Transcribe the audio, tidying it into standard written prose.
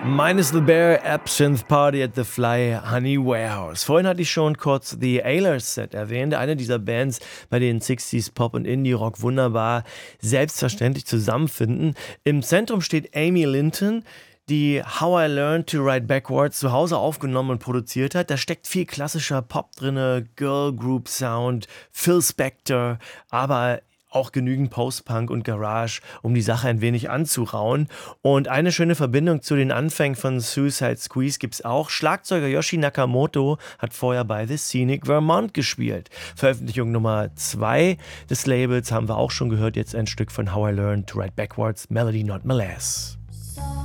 Minus the Bear, Absinthe Party at the Fly Honey Warehouse. Vorhin hatte ich schon kurz The Ailers Set erwähnt, eine dieser Bands, bei denen 60s Pop und Indie-Rock wunderbar selbstverständlich zusammenfinden. Im Zentrum steht Amy Linton, die How I Learned to Ride Backwards zu Hause aufgenommen und produziert hat. Da steckt viel klassischer Pop drinne, Girl Group Sound, Phil Spector, aber auch genügend Post-Punk und Garage, um die Sache ein wenig anzurauen. Und eine schöne Verbindung zu den Anfängen von Suicide Squeeze gibt's auch. Schlagzeuger Yoshi Nakamoto hat vorher bei The Scenic Vermont gespielt. Veröffentlichung Nummer 2 des Labels haben wir auch schon gehört. Jetzt ein Stück von How I Learned to Ride Backwards, Melody Not Molasses.